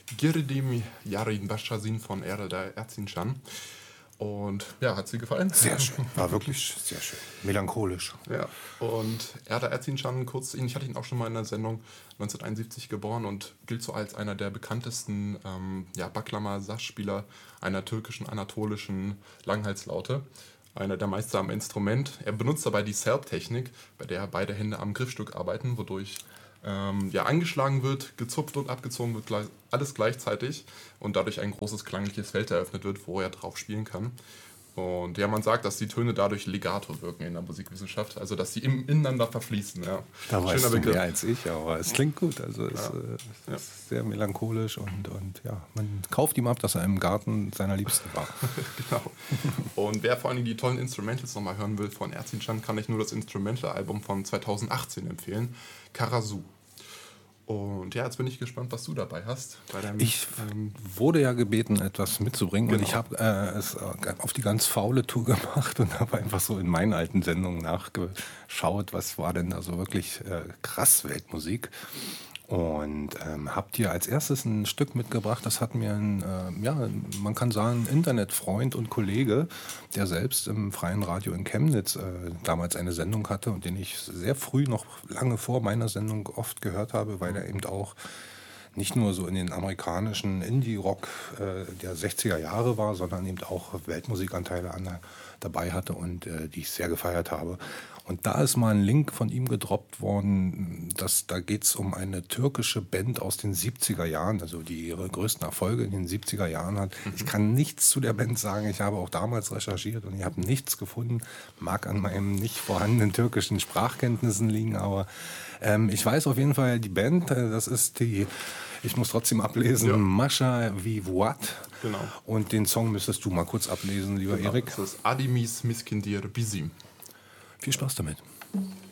Girdim Yarin Bashazin von Erdal Erzincan. Und ja, hat sie gefallen? Sehr schön, war wirklich sehr schön. Melancholisch. Ja, und Erdal Erzincan, ich hatte ihn auch schon mal in der Sendung, 1971 geboren und gilt so als einer der bekanntesten Baklama-Saß-Spieler einer türkischen, anatolischen Langhalslaute. Einer der Meister am Instrument. Er benutzt dabei die Serb-Technik, bei der beide Hände am Griffstück arbeiten, wodurch angeschlagen wird, gezupft und abgezogen wird, alles gleichzeitig und dadurch ein großes klangliches Feld eröffnet wird, wo er drauf spielen kann. Und ja, man sagt, dass die Töne dadurch legato wirken in der Musikwissenschaft, also dass sie ineinander verfließen. Ja. Da weißt du mehr als ich, aber es klingt gut. Also es ist sehr melancholisch und ja, man kauft ihm ab, dass er im Garten seiner Liebsten war. Genau. Und wer vor allem die tollen Instrumentals nochmal hören will von Erzincan, kann ich nur das Instrumental-Album von 2018 empfehlen, Karasu. Und ja, jetzt bin ich gespannt, was du dabei hast. Ich wurde ja gebeten, etwas mitzubringen, genau. Und ich habe es auf die ganz faule Tour gemacht und habe einfach so in meinen alten Sendungen nachgeschaut, was war denn da so wirklich krass Weltmusik. Und habt ihr als erstes ein Stück mitgebracht, das hat mir man kann sagen, Internetfreund und Kollege, der selbst im Freien Radio in Chemnitz damals eine Sendung hatte und den ich sehr früh, noch lange vor meiner Sendung oft gehört habe, weil er eben auch nicht nur so in den amerikanischen Indie-Rock der 60er Jahre war, sondern eben auch Weltmusikanteile dabei hatte und die ich sehr gefeiert habe. Und da ist mal ein Link von ihm gedroppt worden, da geht es um eine türkische Band aus den 70er Jahren, also die ihre größten Erfolge in den 70er Jahren hat. Ich kann nichts zu der Band sagen, ich habe auch damals recherchiert und ich habe nichts gefunden, mag an meinen nicht vorhandenen türkischen Sprachkenntnissen liegen, aber ich weiß auf jeden Fall, die Band, das ist ich muss trotzdem ablesen, Masha Vivuat. Genau. Und den Song müsstest du mal kurz ablesen, lieber Erik. Das ist Adimis Miskindir Bizim. Viel Spaß damit.